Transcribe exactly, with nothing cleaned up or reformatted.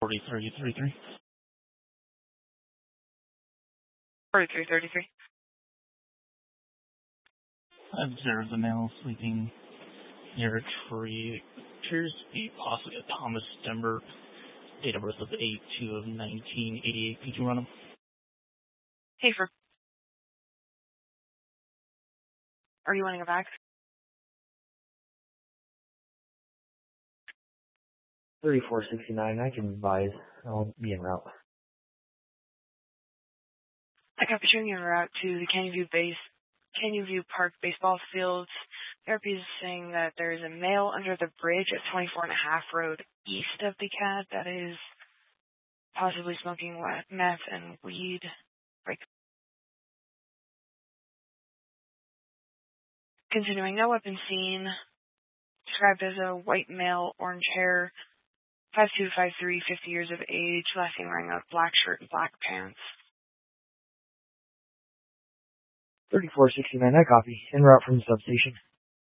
forty-three thirty-three. forty-three thirty-three. Observed a male sleeping near a tree. Appears to be possibly a Thomas Denver. Date of birth of eight two of nineteen eighty-eight. Could you run him? Hafer. Are you wanting a back? thirty-four sixty-nine. I can advise. I'll be en route. I copy you en route to the Canyon View base, Canyon View Park baseball fields. Therapy is saying that there is a male under the bridge at twenty-four and a half road east of the C A D that is possibly smoking meth and weed. Break. Continuing, no weapon seen. Described as a white male, orange hair, five two, five three, fifty years of age, last seen wearing a black shirt and black pants. thirty-four sixty-nine, I copy. En route from the substation.